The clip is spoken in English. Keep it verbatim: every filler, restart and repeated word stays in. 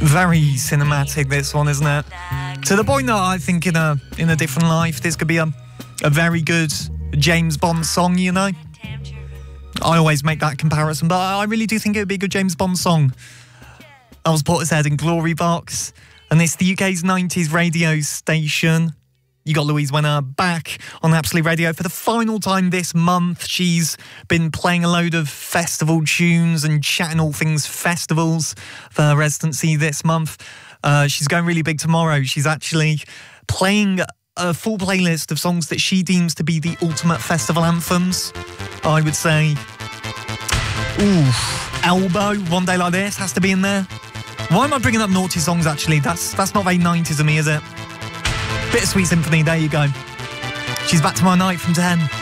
Very cinematic, this one, isn't it? To the point that I think in a in a different life, this could be a, a very good James Bond song, you know? I always make that comparison, but I really do think it would be a good James Bond song. I was Portishead in Glory Box, and it's the U K's nineties radio station. You got Louise Winner back on Absolute Radio for the final time this month. She's been playing a load of festival tunes and chatting all things festivals for her residency this month. Uh, she's going really big tomorrow. She's actually playing a full playlist of songs that she deems to be the ultimate festival anthems. I would say, ooh, Elbow, One Day Like This has to be in there. Why am I bringing up naughty songs, actually? That's, that's not very nineties of me, is it? Bittersweet Symphony, there you go. She's back tomorrow night from ten.